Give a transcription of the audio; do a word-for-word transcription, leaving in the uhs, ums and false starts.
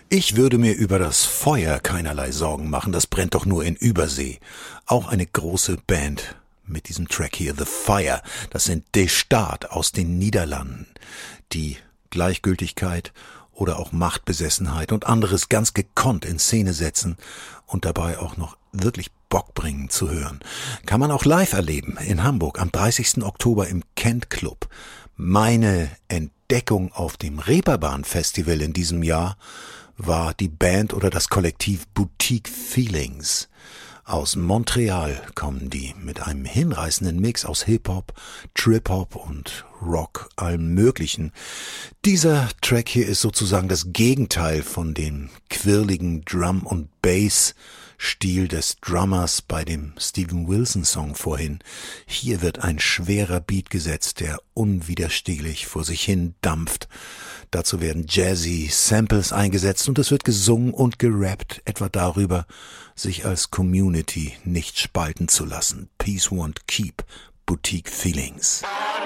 Ich würde mir über das Feuer keinerlei Sorgen machen, das brennt doch nur in Übersee. Auch eine große Band mit diesem Track hier, The Fire, das sind De Staat aus den Niederlanden, die Gleichgültigkeit oder auch Machtbesessenheit und anderes ganz gekonnt in Szene setzen und dabei auch noch wirklich Bock bringen zu hören. Kann man auch live erleben in Hamburg am dreißigsten Oktober im Kent Club. Meine Entdeckung auf dem Reeperbahn Festival in diesem Jahr war die Band oder das Kollektiv Boutique Feelings. Aus Montreal kommen die mit einem hinreißenden Mix aus Hip-Hop, Trip-Hop und Rock, allem Möglichen. Dieser Track hier ist sozusagen das Gegenteil von dem quirligen Drum- und Bass-Stil des Drummers bei dem Steven Wilson-Song vorhin. Hier wird ein schwerer Beat gesetzt, der unwiderstehlich vor sich hin dampft. Dazu werden jazzy Samples eingesetzt und es wird gesungen und gerappt, etwa darüber, sich als Community nicht spalten zu lassen. Peace won't keep, Boutique Feelings.